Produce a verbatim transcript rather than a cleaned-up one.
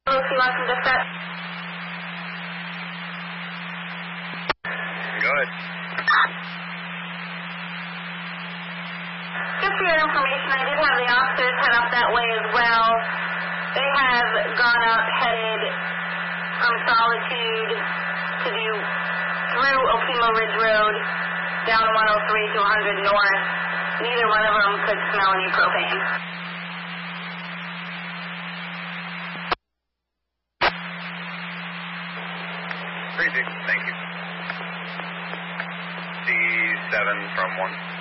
Hello, C one from dispatch. Go ahead. Just for your information, I did have the officers head up that way as well. They have gone up, headed from Solitude to do through Okemo Ridge Road, down one oh three to one hundred North. Neither one of them could smell any propane. Three, thank you. C seven from one.